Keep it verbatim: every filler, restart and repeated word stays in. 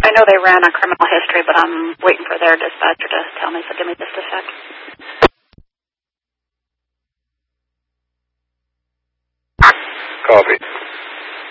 I know they ran a criminal history, but I'm waiting for their dispatcher to tell me, so give me just a sec. Copy.